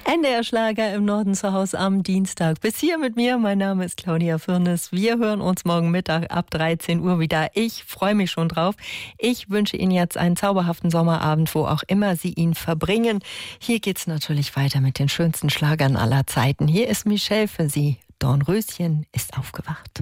NDR Schlager im Norden zu Hause am Dienstag. Bis hier mit mir. Mein Name ist Claudia Fürnes. Wir hören uns morgen Mittag ab 13 Uhr wieder. Ich freue mich schon drauf. Ich wünsche Ihnen jetzt einen zauberhaften Sommerabend, wo auch immer Sie ihn verbringen. Hier geht's natürlich weiter mit den schönsten Schlagern aller Zeiten. Hier ist Michelle für Sie. Dornröschen ist aufgewacht.